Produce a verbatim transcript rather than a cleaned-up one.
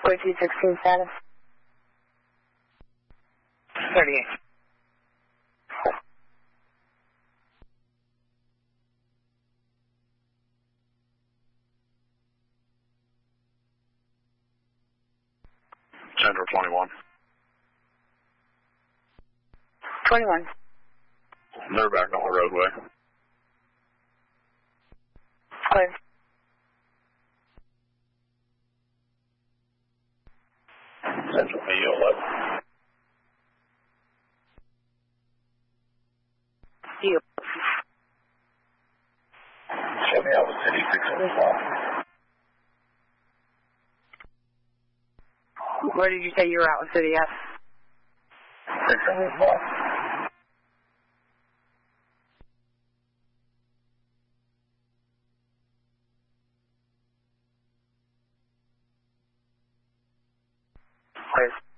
forty-two sixteen status. thirty-eight. Center twenty-one. twenty-one. They're back on the roadway. Clear. Central P U eleven. You. Chevy Alpha City six oh five. Where did you say you were at with City at? six oh five. Clear.